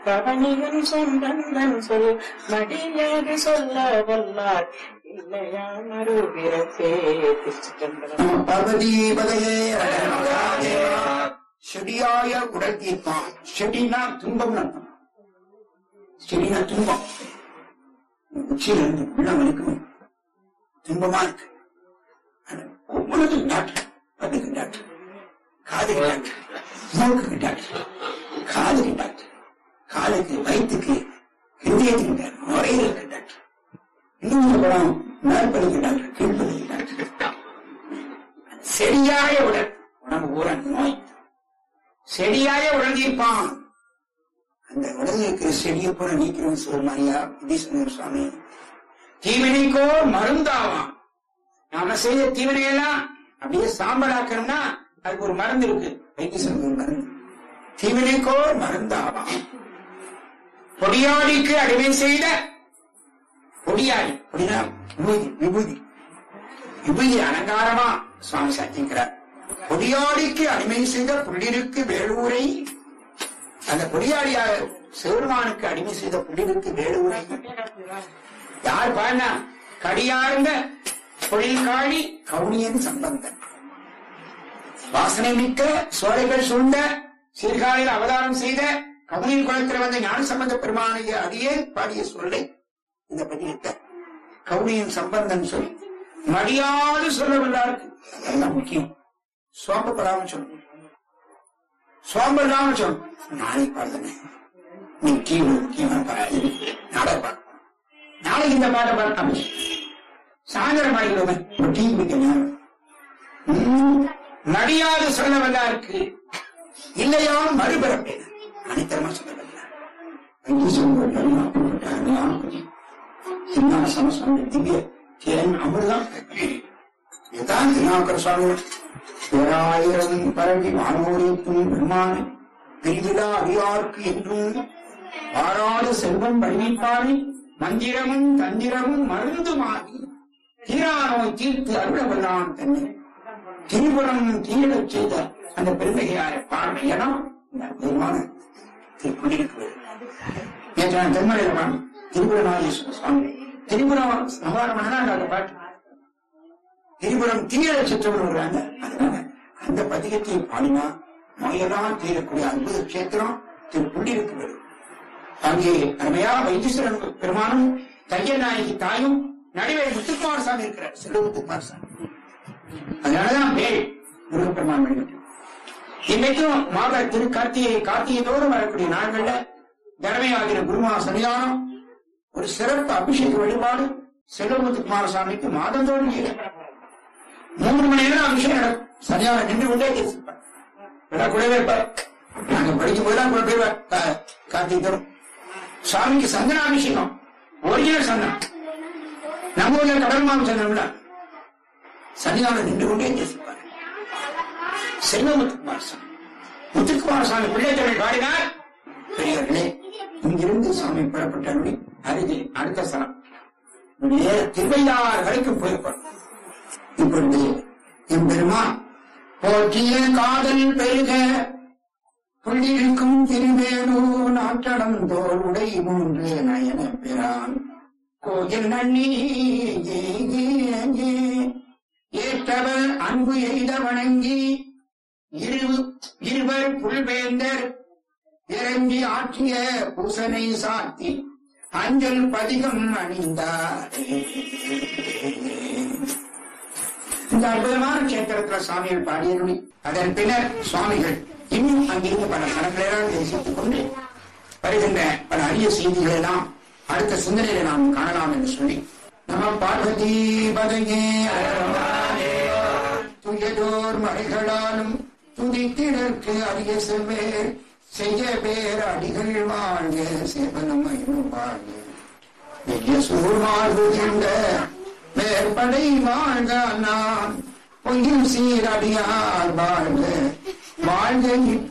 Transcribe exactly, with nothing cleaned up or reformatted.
கவனியும் சொந்தன் சொல் மடியாது சொல்ல வல்லார் இல்லையா மறுபிறப்பே. பார்வதி பதையே. செடியாய உடல் தீர்ப்பான். செடினா துன்பம் நடக்கும். செடினா துன்பம். உச்சியில இருந்து உள்ளம் வலிக்கும், துன்பமா இருக்கு. ஒவ்வொருக்கும் டாக்டர், பட்டுக்கு டாக்டர், காதுக்கு டாக்டர், மூக்குக்கு டாக்டர், காதுக்கு டாக்டர், காலுக்கு வயிற்றுக்கு ஹிருதயத்துக்கு டாக்டர், நுரையீரலுக்கு டாக்டர், இன்னும் சொல்லலாம் மேற்படுக்கு டாக்டர், கீழ்படுக்கு டாக்டர். செடியாய உடல், உடம்பு பூரா நோய். செடியாய உடல் தீர்ப்பான். அந்த உடலில் இருக்கிற செடியை பூரா நீக்கிறவன் சிவமாரியா விதீஸ்வரர் சுவாமி. தீவினைக்கோ மருந்தாவான். நாம செய்த தீவினையெல்லாம் அப்படியே சாம்பலாக்கணும்னா அதுக்கு ஒரு மருந்து இருக்கு. வைத்தீஸ்வரன் ஒரு மருந்து. தீவினைக்கோ மருந்தாவான். பொடியாடிக்கு அடிமை செய்த பொடியாடி, பொடினா விபூதி, விபூதி விபூதி அலங்காரமா சுவாமி சாத்திக்கிறார். பொடியாடிக்கு அடிமை செய்த புள்ளிருக்கு வேலூரை. அந்த பொடியாடியாக சிவருமானுக்கு அடிமை செய்த புள்ளிருக்கு வேலூரை யார் பாடினா? கடியார்ந்த பொழில்காழி கவுனியன் சம்பந்தன். வாசனை மிக்க சோலைகள் சூழ்ந்த சீர்காழியில் அவதாரம் செய்த கவுனியின் குலத்தில் வந்த ஞான சம்பந்த பெருமானைய அடியே பாடிய சொல்லை இந்த பதியத்தை கவுனியன் சம்பந்தன் சொல் மடியாது சொல்லவில்லாருக்கு. அதெல்லாம் முக்கியம். சோம்பப்படாம சொல்லணும், சோம்பல்லாம சொல்லணும். நாளைக்கு பாடுதானே, நீ டிவி முக்கியமான பாடு, நாடக பாடு, நாளைக்கு இந்த பாட்டை பாடு, சாயந்தரம் பாடிக்கிறவன் ஒரு டீ குடிக்கணும். மடியாது சொல்லவல்லா இருக்கு. இல்லையா மறுபிறப்பே அனைத்தரமா சொல்லவல்ல. சமஸ்வாமி திவ்ய தேன் அமிர்தம் இதுதான் திருநாவுக்கர சுவாமி. பேராயிரம் பரவி வானோரைக்கும் பெருமான பிரிவிழா அறியார்க்கு என்றும் பாராடு செல்வம் வடிவிப்பாரி மந்திரமும் தந்திரமும் மருந்துமாகி தீரானோய் தீர்த்து அருளவல்லான் தன்னை திரிபுரம் தீரச் செய்த அந்த பெருமையார பார்வையெல்லாம் பெருமான திருக்குடியிருக்கிறது. நேற்று நான் தென்மலையில பாடி திரிபுரநாதீஸ்வர சுவாமி திரிபுரம் சமாரமான பாட்டு திரிபுரம் தீர சிற்றவர் வருவாங்க. அதனால அந்த பதிகத்தை பாடினா நோயெல்லாம் தீரக்கூடிய அற்புத கஷேத்திரம் திருப்புள்ளி இருக்கிறது. அங்கே அருமையா வைத்தீஸ்வரன் பெருமானும் தையல் நாயகி தாயும் நடுவே முத்துக்குமார் சாமி இருக்கிறார். செல்வ முத்துக்குமார் சாமி. அதனாலதான் பேர் முருகப்பெருமான் வழிபட்டு இன்னைக்கும் மாக திரு கார்த்திகை கார்த்திகையோடு வரக்கூடிய நாள்கள்ல தர்மையாகிற குருமா சன்னிதானம் ஒரு சிறப்பு அபிஷேக வழிபாடு செல்வமுத்துக்குமார சாமிக்கு மாதந்தோறும் மூன்று மணி நேரம் அபிஷேகம் நடக்கும். சரியான நின்று கொண்டே பேசிப்பார், கூடவே இருப்பார். நாங்க படிக்கும் போதுதான் கூட போய் கார்த்திகை தரும் சுவாமிக்கு சந்தனாபிஷேகம், ஒரிஜினல் சந்தனம். நம்ம ஊர்ல கடல் மாவு சந்தனம்ல சன்னிதானம் நின்று கொண்டே பேசிப்பார். செல்வமுத்துக்குமார சாமி முத்துக்குமார சாமி பிள்ளை தமிழ் பாடினார். பெரியவர்களே, இங்கிருந்து சாமி பெறப்பட்ட அருகே அடுத்த ஸ்தலம் திருவையாறு வரைக்கும் போயிருப்பார். இப்பொழுது எம்பெருமான் போற்றிய காதல் பெருக புள்ளிருக்கும் திருவேலூ நாட்டடம் தோல் உடை மூன்று நயன பெறான் கோயில் நன்னி ஏற்றவர் அன்பு எய்த வணங்கி இருவர் புல்வேந்தர் இறங்கி ஆற்றிய பூசனை சாத்தி அஞ்சல் பதிகம் அணிந்தார். இந்த அற்புதமான கேத்திரத்தில் சுவாமிகள் பாடியருளி அதன் பின்னர் சுவாமிகள் இன்னும் அங்கிருந்து பல கணக்கிலேறால் தரிசித்துக் கொண்டு வருகின்ற பல அரிய செய்திகளை எல்லாம் அடுத்த சிந்தனையில நாம் காணலாம் என்று சொல்லி நம பார்வதி பதையே துயதோர் மறைகளாலும் துதித்திடற்கு அரிய செவ்வே செய்ய பேர் அடிகள் வாழ்க சேவனமயம் வாழ்க வெய்ய சூழ்வாழ்வுகின்ற மேற்படை வாழ்க நான் பொய்யும் சீரடியார் வாழ்க வாழ்க.